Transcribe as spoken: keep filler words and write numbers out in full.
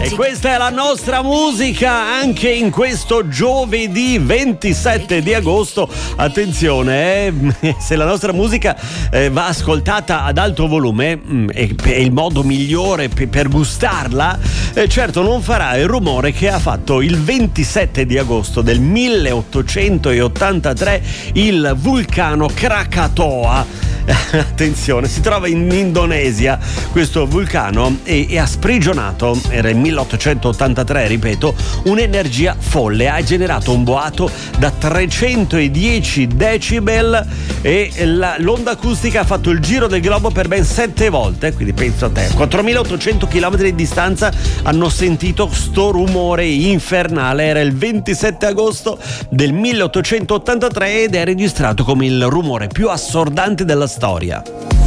E questa è la nostra musica anche in questo giovedì ventisette di agosto. Attenzione, eh, se la nostra musica eh, va ascoltata ad alto volume mh, è, è il modo migliore p- per gustarla, eh, certo non farà il rumore che ha fatto il ventisette di agosto del milleottocentottantatré il vulcano Krakatoa. Attenzione, si trova in Indonesia questo vulcano e, e ha sprigionato, era il milleottocentottantatré, ripeto, un'energia folle. Ha generato un boato da trecentodieci decibel e la, l'onda acustica ha fatto il giro del globo per ben sette volte, quindi penso a te, quattromilaottocento chilometri di distanza hanno sentito sto rumore infernale. Era il ventisette agosto del milleottocentottantatré ed è registrato come il rumore più assordante della storia.